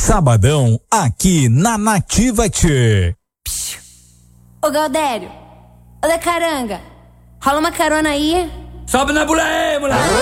Sabadão, aqui na Nativa Tchê. Ô Galdério, ô da Caranga, rola uma carona aí. Sobe na bula aí, moleque.